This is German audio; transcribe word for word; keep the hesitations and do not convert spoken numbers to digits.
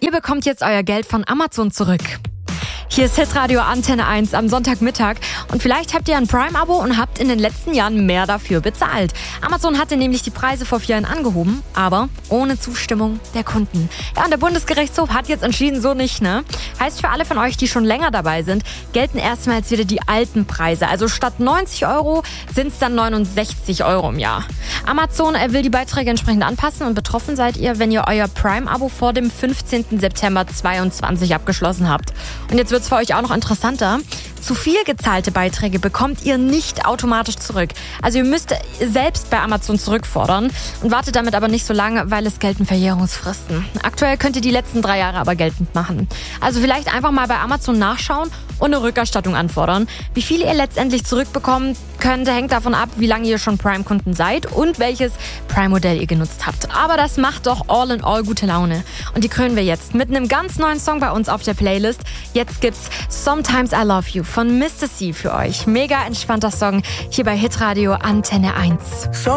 Ihr bekommt jetzt euer Geld von Amazon zurück. Hier ist Hitradio Antenne eins am Sonntagmittag und vielleicht habt ihr ein Prime-Abo und habt in den letzten Jahren mehr dafür bezahlt. Amazon hatte nämlich die Preise vor vier Jahren angehoben, aber ohne Zustimmung der Kunden. Ja, und der Bundesgerichtshof hat jetzt entschieden, so nicht, ne? Heißt für alle von euch, die schon länger dabei sind, gelten erstmals wieder die alten Preise. Also statt neunzig Euro sind es dann neunundsechzig Euro im Jahr. Amazon will die Beiträge entsprechend anpassen und betroffen seid ihr, wenn ihr euer Prime-Abo vor dem fünfzehnten September zweitausendzweiundzwanzig abgeschlossen habt. Und jetzt wird's für euch auch noch interessanter. Zu viel gezahlte Beiträge bekommt ihr nicht automatisch zurück. Also ihr müsst selbst bei Amazon zurückfordern und wartet damit aber nicht so lange, weil es gelten Verjährungsfristen. Aktuell könnt ihr die letzten drei Jahre aber geltend machen. Also vielleicht einfach mal bei Amazon nachschauen und eine Rückerstattung anfordern. Wie viel ihr letztendlich zurückbekommen könnt, hängt davon ab, wie lange ihr schon Prime-Kunden seid und welches Prime-Modell ihr genutzt habt. Aber das macht doch all in all gute Laune. Und die krönen wir jetzt mit einem ganz neuen Song bei uns auf der Playlist. Jetzt gibt's Sometimes I Love You von Mister C für euch. Mega entspannter Song hier bei Hitradio Antenne eins.